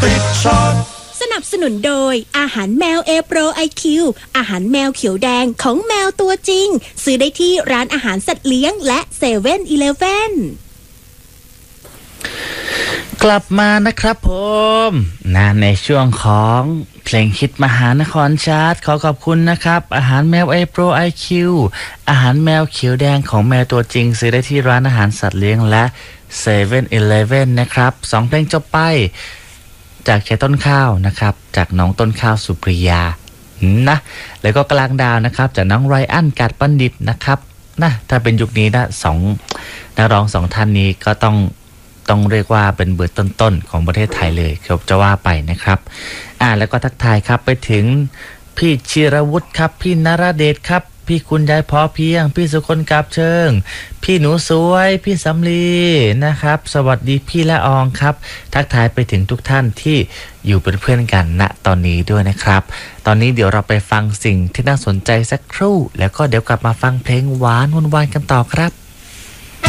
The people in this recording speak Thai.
สนับสนุนโดยอาหารแมว A Pro IQ อาหารแมวเขียวแดงของแมวตัวจริงซื้อได้ที่ร้านอาหารสัตว์เลี้ยงและ7-Eleven กลับมานะครับผมในช่วงของเพลงฮิตมหานครชาร์ตขอขอบคุณนะครับอาหารแมว A Pro IQ อาหารแมวเขียวแดงของแมวตัวจริงซื้อได้ที่ร้านอาหารสัตว์เลี้ยงและ7-Elevenนะครับ2เพลงจบไปจากเชต้นข้าวนะครับจากน้องต้นข้าวสุปริยานะแล้วก็กลางดาวนะครับจากน้องไรอันกาดบัณฑิตนะครับนะถ้าเป็นยุคนี้นะนักร้อง2ท่านนี้ก็ต้องเรียกว่าเป็นเบอร์ต้นๆของประเทศไทยเลยครับจะว่าไปนะครับแล้วก็ทักทายครับไปถึงพี่ชิรวุฒิครับพี่นราเดชครับพี่คุณยายพอเพียงพี่สุคนกาบเชิงพี่หนูสวยพี่สำลีนะครับสวัสดีพี่ละอองครับทักทายไปถึงทุกท่านที่อยู่เป็นเพื่อนกันณตอนนี้ด้วยนะครับตอนนี้เดี๋ยวเราไปฟังสิ่งที่น่าสนใจสักครู่แล้วก็เดี๋ยวกลับมาฟังเพลงหวานวุ่นวายกันต่อครับ